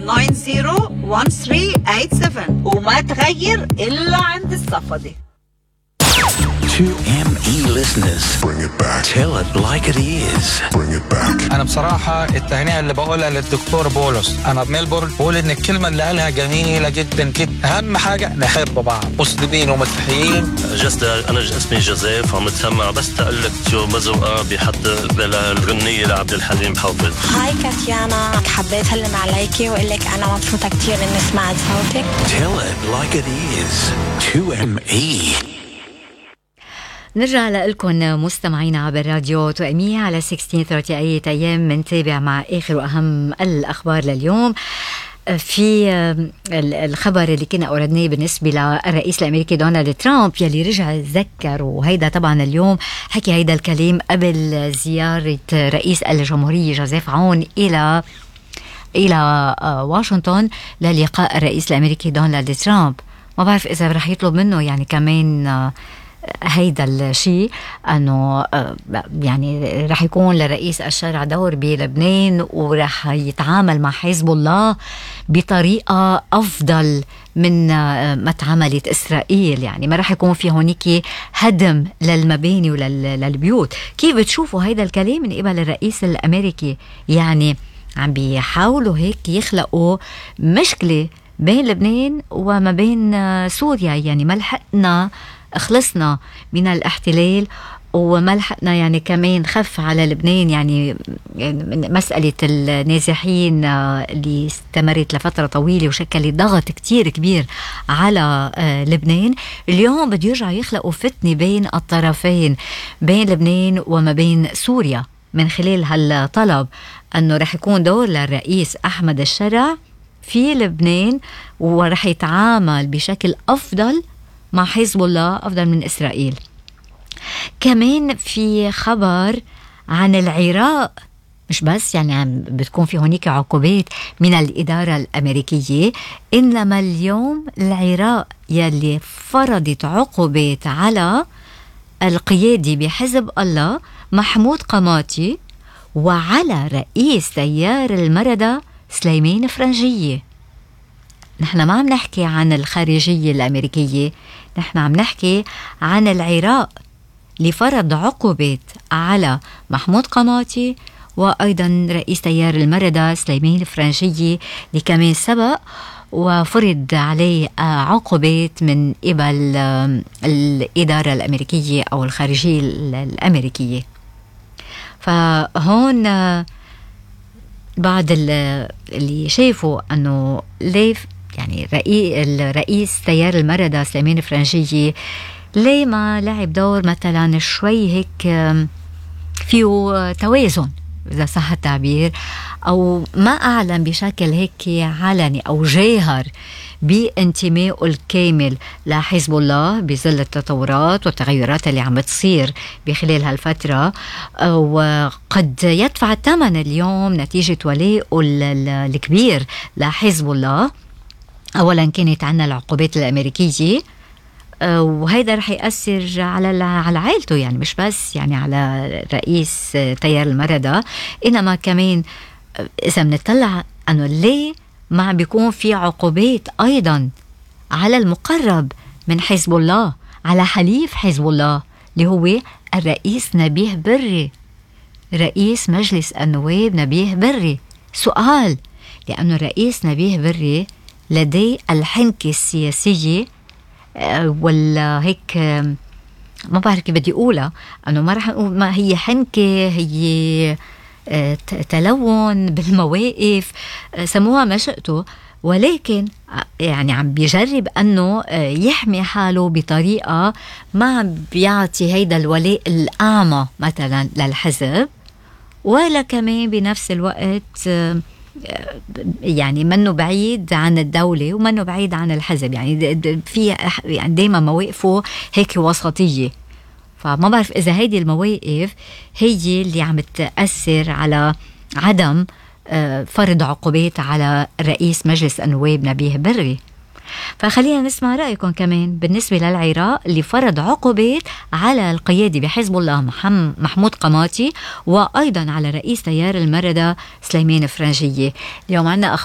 901387 وما تغير إلا عند الصفدي. To ME listeners, bring it back. Tell it like it is. Bring it back. أنا بصراحة التهنئة اللي بقولها للدكتور بولس، أنا بميلبورن، بقول إن الكلمة اللي قالها جميلة جدا جدا. أهم حاجة نحب بعض، مسلمين ومسيحيين. أنا اسمي جوزيف وعم تسمع بس تقلك شو مزوقة بحد الغنية لعبد الحليم حافظ. هاي كاتيانا، حبيت هلم عليكي وأقول لك أنا مبسوطة كتير إني سمعت صوتك. Tell it like it is. To ME. نرجع لكم مستمعينا عبر راديو توأمية على 1638 أيام منتابع مع آخر وأهم الأخبار لليوم. في الخبر اللي كنا أوردناه بالنسبة للرئيس الأمريكي دونالد ترامب يلي رجع يتذكر، وهيدا طبعا اليوم حكي هيدا الكلام قبل زيارة رئيس الجمهورية جوزيف عون إلى واشنطن للقاء الرئيس الأمريكي دونالد ترامب. ما بعرف إذا رح يطلب منه يعني كمان هيدا الشيء أنه يعني رح يكون لرئيس الشرع دور بلبنان ورح يتعامل مع حزب الله بطريقة أفضل من ما تعاملت إسرائيل. يعني ما رح يكون في هونيك هدم للمباني وللبيوت. كيف بتشوفوا هيدا الكلام من قبل الرئيس الأمريكي؟ يعني عم بيحاولوا هيك يخلقوا مشكلة بين لبنان وما بين سوريا. يعني ما لحقنا خلصنا من الاحتلال وما لحقنا يعني كمان خف على لبنان. يعني مسألة النازحين اللي استمرت لفترة طويلة وشكلت ضغط كتير كبير على لبنان. اليوم بده يرجع يخلقوا فتنة بين الطرفين، بين لبنان وما بين سوريا، من خلال هالطلب أنه رح يكون دور للرئيس أحمد الشرع في لبنان ورح يتعامل بشكل أفضل مع حزب الله أفضل من إسرائيل. كمان في خبر عن العراق، مش بس يعني بتكون في هونيك عقوبات من الإدارة الأمريكية، إنما اليوم العراق يلي فرضت عقوبات على القيادي بحزب الله محمود قماطي وعلى رئيس تيار المردة سليمان فرنجية. نحن ما عم نحكي عن الخارجية الأمريكية، نحن عم نحكي عن العراق اللي فرض عقوبات على محمود قماطي وأيضا رئيس تيار المردة سليمان الفرنجية اللي كمان سبق وفرض عليه عقوبات من قبل الإدارة الأمريكية أو الخارجية الأمريكية. فهون بعض اللي شافوا أنه ليه يعني الرئيس تيار المردة سليمان الفرنجية ليه ما لعب دور مثلا شوي هيك فيه توازن إذا صح التعبير، أو ما أعلن بشكل هيك علني أو جاهر بانتمائه الكامل لحزب الله بظل التطورات والتغيرات اللي عم تصير بخلال هالفترة، وقد يدفع الثمن اليوم نتيجة ولائه الكبير لحزب الله. أولا كانت عنا العقوبات الأمريكية، وهيدا رح يأثر على عائلته، يعني مش بس يعني على رئيس تيار المردة، إنما كمان إذا بنطلع أنه ليه ما بيكون في عقوبات أيضا على المقرب من حزب الله، على حليف حزب الله اللي هو الرئيس نبيه بري، رئيس مجلس النواب نبيه بري. سؤال، لأنه الرئيس نبيه بري لديه الحنكة السياسية ولا هيك ما بعرف كيف بدي أقولها، أنه ما رح نقول ما هي حنكة، هي تلون بالمواقف، سموها ما شئتوا، ولكن يعني عم بيجرب أنه يحمي حاله بطريقة ما عم بيعطي هيدا الولاء الأعمى مثلا للحزب، ولا كمان بنفس الوقت يعني منه بعيد عن الدولة ومنه بعيد عن الحزب. يعني في يعني دايما مواقفه هيك وسطية. فما بعرف إذا هيدي المواقف هي اللي عم تأثر على عدم فرض عقوبات على رئيس مجلس النواب نبيه بري. فخلينا نسمع رأيكم كمان بالنسبة للعراق اللي فرض عقوبات على القيادي بحزب الله محمود قماطي وأيضا على رئيس تيار المردة سليمان فرنجية. اليوم عنا